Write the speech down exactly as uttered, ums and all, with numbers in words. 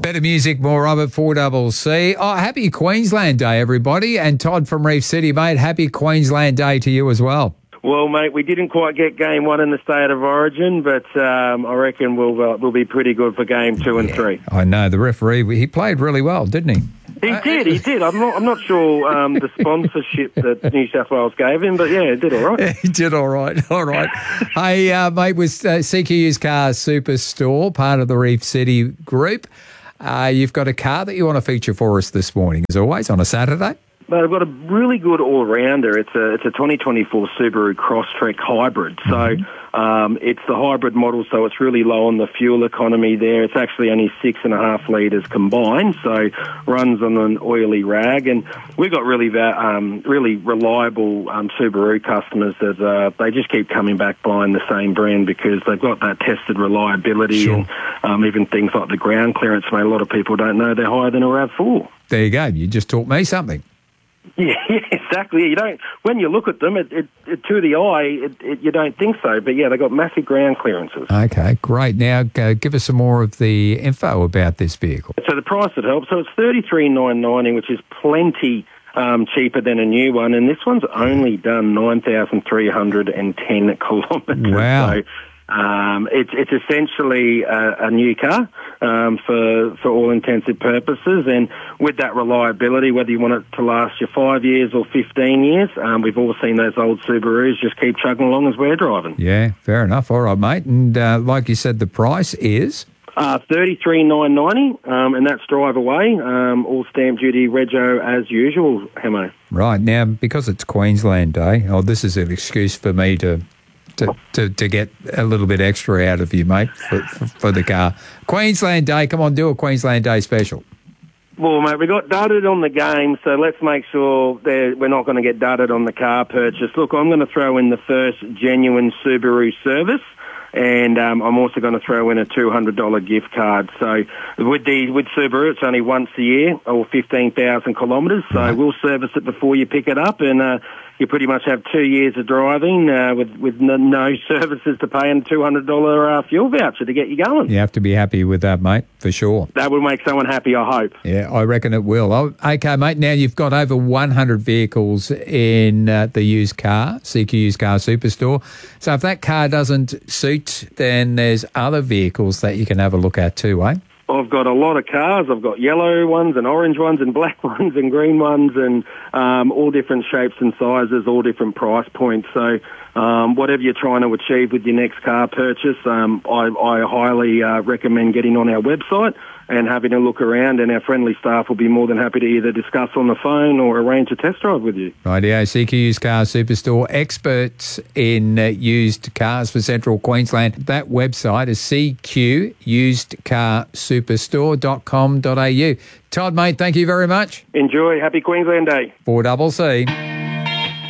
Better music, more of it, four double C. Oh, happy Queensland Day, everybody. And Todd from Reef City, mate, happy Queensland Day to you as well. Well, mate, we didn't quite get game one in the State of Origin, but um, I reckon we'll uh, we'll be pretty good for game two and yeah, three. I know. The referee, he played really well, didn't he? He uh, did, he did. I'm not I'm not sure um, the sponsorship that New South Wales gave him, but yeah, he did all right. Yeah, he did all right, all right. Hey, uh, mate, with uh, C Q Used Car Superstore, part of the Reef City group, uh, you've got a car that you want to feature for us this morning, as always, on a Saturday. But I've got a really good all-rounder. It's a it's a twenty twenty-four Subaru Crosstrek hybrid. So Mm-hmm. um, it's the hybrid model, so it's really low on the fuel economy there. It's actually only six and a half litres combined, so runs on an oily rag. And we've got really va- um, really reliable um, Subaru customers that uh, they just keep coming back buying the same brand because they've got that tested reliability. Sure. And um, even things like the ground clearance, mate, a lot of people don't know they're higher than a RAV four. There you go. You just taught me something. Yeah, exactly. You don't. When you look at them, it, it, it to the eye, it, it, you don't think so. But yeah, they've got massive ground clearances. Okay, great. Now, uh, give us some more of the info about this vehicle. So the price it helps. So it's thirty-three thousand nine hundred ninety, which is plenty um, cheaper than a new one. And this one's only done nine thousand three hundred ten kilometres. Wow. So, Um, it's it's essentially a, a new car um, for for all intensive purposes, and with that reliability, whether you want it to last you five years or fifteen years, um, we've all seen those old Subarus just keep chugging along as we're driving. Yeah, fair enough. All right, mate. And uh, like you said, the price is? Uh, thirty-three thousand nine hundred ninety, um, and that's drive away, um, all stamp duty rego as usual, Hemo. Right, now, because it's Queensland Day, oh, this is an excuse for me to... To, to, to get a little bit extra out of you, mate, for, for, for the car. Queensland Day, come on, do a Queensland Day special. Well, mate, we got dudded on the game, so let's make sure that we're not going to get dudded on the car purchase. Look, I'm going to throw in the first genuine Subaru service, and um, I'm also going to throw in a two hundred dollars gift card. So with the with Subaru, it's only once a year, or fifteen thousand kilometres, so right. We'll service it before you pick it up, and uh, you pretty much have two years of driving uh, with, with no, no services to pay and a two hundred dollars uh, fuel voucher to get you going. You have to be happy with that, mate, for sure. That will make someone happy, I hope. Yeah, I reckon it will. Oh, okay, mate, now you've got over one hundred vehicles in uh, the used car, C Q Used Car Superstore. So if that car doesn't suit, then there's other vehicles that you can have a look at too, eh? I've got a lot of cars. I've got yellow ones and orange ones and black ones and green ones and um, all different shapes and sizes, all different price points. So um, whatever you're trying to achieve with your next car purchase, um, I, I highly uh, recommend getting on our website and having a look around, and our friendly staff will be more than happy to either discuss on the phone or arrange a test drive with you. Rightio, C Q Used Car Superstore, experts in uh, used cars for Central Queensland. That website is c q used car superstore dot com dot a u. Todd, mate, thank you very much. Enjoy. Happy Queensland Day. four double C.